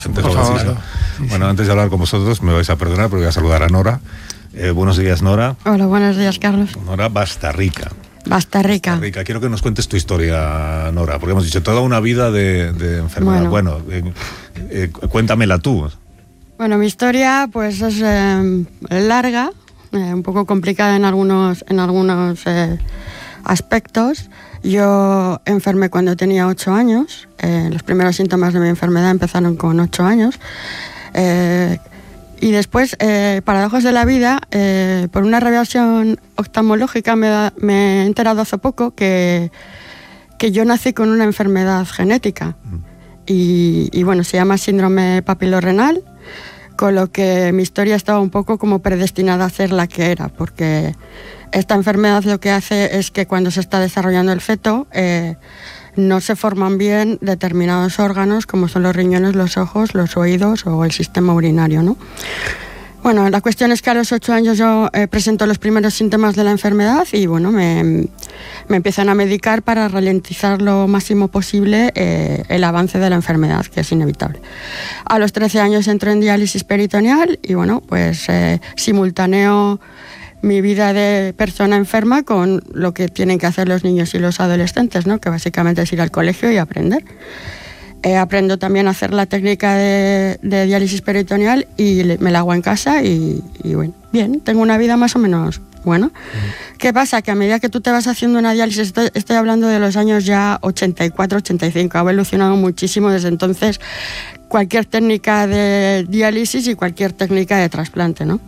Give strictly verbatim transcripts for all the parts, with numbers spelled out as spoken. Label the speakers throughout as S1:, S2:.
S1: Por favor. Sí, sí. Bueno, antes de hablar con vosotros, me vais a perdonar porque voy a saludar a Nora. Eh, buenos días, Nora.
S2: Hola, buenos días, Carlos.
S1: Nora Bastarrica.
S2: Bastarrica.
S1: Bastarrica. Quiero que nos cuentes tu historia, Nora, porque hemos dicho toda una vida de, de enfermedad. Bueno, bueno eh, eh, cuéntamela tú.
S2: Bueno, mi historia pues es eh, larga, eh, un poco complicada en algunos, en algunos eh, aspectos. Yo enfermé cuando tenía ocho años. Eh, los primeros síntomas de mi enfermedad empezaron con ocho años. Eh, y después, eh, paradojas de la vida, eh, por una revisión oftalmológica me, da, me he enterado hace poco que, que yo nací con una enfermedad genética. Y, y bueno, se llama síndrome papilorrenal, con lo que mi historia estaba un poco como predestinada a ser la que era, porque esta enfermedad lo que hace es que cuando se está desarrollando el feto eh, no se forman bien determinados órganos como son los riñones, los ojos, los oídos o el sistema urinario, ¿no? Bueno, la cuestión es que a los ocho años yo eh, presento los primeros síntomas de la enfermedad y bueno, me, me empiezan a medicar para ralentizar lo máximo posible eh, el avance de la enfermedad, que es inevitable. A los trece años entro en diálisis peritoneal y bueno, pues eh, simultaneo mi vida de persona enferma con lo que tienen que hacer los niños y los adolescentes, ¿no? Que básicamente es ir al colegio y aprender. Eh, aprendo también a hacer la técnica de, de diálisis peritoneal y le, me la hago en casa y, y bueno, bien, tengo una vida más o menos buena. Mm. ¿Qué pasa? Que a medida que tú te vas haciendo una diálisis, estoy, estoy hablando de los años ya ochenta y cuatro, ochenta y cinco, ha evolucionado muchísimo desde entonces cualquier técnica de diálisis y cualquier técnica de trasplante, ¿no?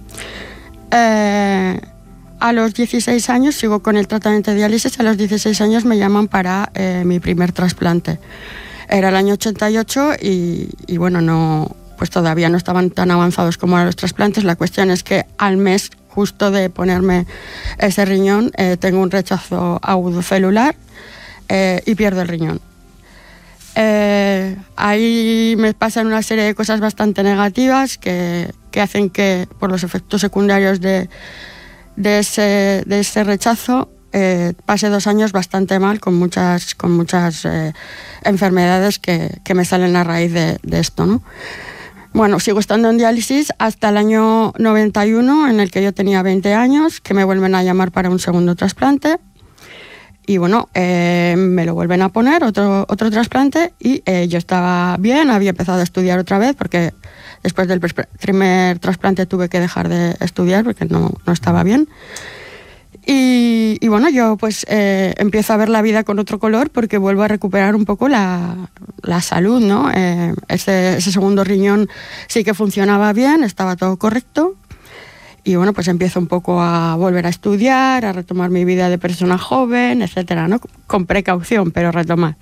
S2: Eh, a los dieciséis años sigo con el tratamiento de diálisis, a los dieciséis años me llaman para eh, mi primer trasplante. Era el año ochenta y ocho y, y bueno, no, pues todavía no estaban tan avanzados como ahora los trasplantes. La cuestión es que al mes justo de ponerme ese riñón eh, tengo un rechazo agudo celular eh, y pierdo el riñón. Eh, ahí me pasan una serie de cosas bastante negativas que, que hacen que por los efectos secundarios de, de, ese, de ese rechazo Eh, pasé dos años bastante mal con muchas, con muchas eh, enfermedades que, que me salen a raíz de, de esto, ¿no? Bueno, sigo estando en diálisis hasta el año noventa y uno, en el que yo tenía veinte años, que me vuelven a llamar para un segundo trasplante. Y bueno, eh, me lo vuelven a poner, otro, otro trasplante, y eh, yo estaba bien, había empezado a estudiar otra vez, porque después del primer trasplante tuve que dejar de estudiar porque no, no estaba bien. Y, y bueno, yo pues eh, empiezo a ver la vida con otro color porque vuelvo a recuperar un poco la, la salud, ¿no? Eh, ese, ese segundo riñón sí que funcionaba bien, estaba todo correcto. Y bueno, pues empiezo un poco a volver a estudiar, a retomar mi vida de persona joven, etcétera, ¿no? Con precaución, pero retomar.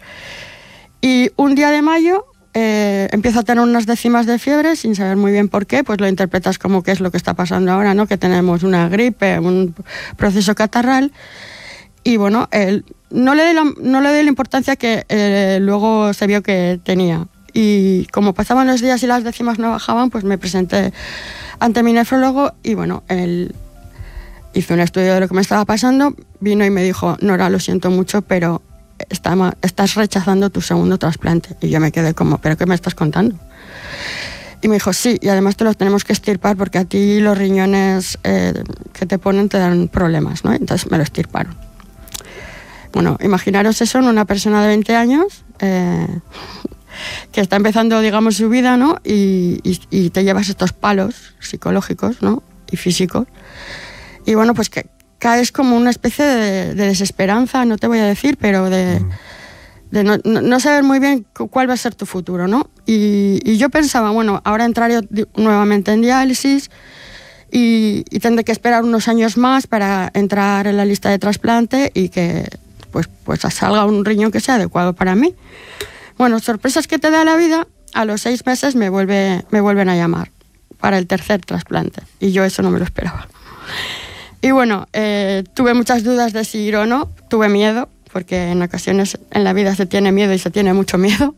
S2: Y un día de mayo eh, empiezo a tener unas décimas de fiebre sin saber muy bien por qué, pues lo interpretas como que es lo que está pasando ahora, ¿no? Que tenemos una gripe, un proceso catarral y bueno, eh, no le di la, no le di la importancia que eh, luego se vio que tenía. Y como pasaban los días y las décimas no bajaban, pues me presenté ante mi nefrólogo y bueno, él hizo un estudio de lo que me estaba pasando, vino y me dijo: Nora, lo siento mucho, pero estás rechazando tu segundo trasplante. Y yo me quedé como, ¿pero qué me estás contando? Y me dijo, sí, y además te los tenemos que extirpar porque a ti los riñones eh, que te ponen te dan problemas, ¿no? Entonces me lo extirparon. Bueno, imaginaros eso en una persona de veinte años eh, que está empezando, digamos, su vida, ¿no? Y, y, y te llevas estos palos psicológicos, ¿no? Y físicos. Y bueno, pues que caes como una especie de, de desesperanza, no te voy a decir, pero de, de no, no, no saber muy bien cuál va a ser tu futuro, ¿no? Y, y yo pensaba, bueno, ahora entraré nuevamente en diálisis y, y tendré que esperar unos años más para entrar en la lista de trasplante y que pues, pues salga un riñón que sea adecuado para mí. Bueno, sorpresas que te da la vida, a los seis meses me, vuelve, me vuelven a llamar para el tercer trasplante y yo eso no me lo esperaba. Y bueno, eh, tuve muchas dudas de si ir o no, tuve miedo, porque en ocasiones en la vida se tiene miedo y se tiene mucho miedo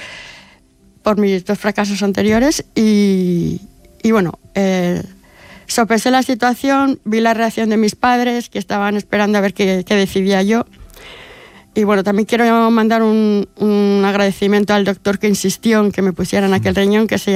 S2: por mis dos fracasos anteriores y, y bueno, eh, sopesé la situación, vi la reacción de mis padres que estaban esperando a ver qué, qué decidía yo y bueno, también quiero mandar un, un agradecimiento al doctor que insistió en que me pusieran aquel riñón, que se